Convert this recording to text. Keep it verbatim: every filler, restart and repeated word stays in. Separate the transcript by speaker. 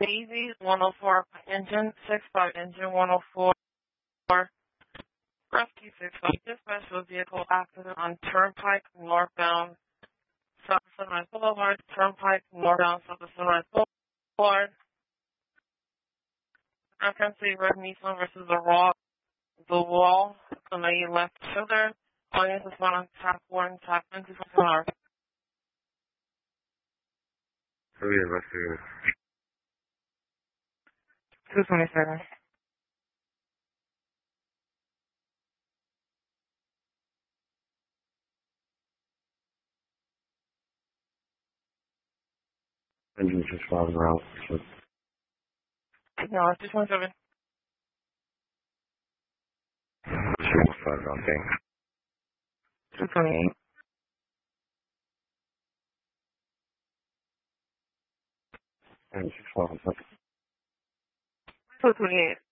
Speaker 1: Daisy one oh four engine, six five engine one oh four, rescue six five, dispatch of vehicle accident on Turnpike northbound, South Sunrise Boulevard, Turnpike northbound, South Sunrise Boulevard. Reference the red Nissan versus the raw, the wall on the left shoulder. Audience is found on tap one, tap into sonar.
Speaker 2: So yeah, let's do it.
Speaker 1: two twenty-seven.
Speaker 2: Engine just five around. So.
Speaker 1: No, it's two twenty-seven.
Speaker 2: Just five around thing.
Speaker 1: two twenty-eight.
Speaker 2: And just five around.
Speaker 1: two twenty-eight.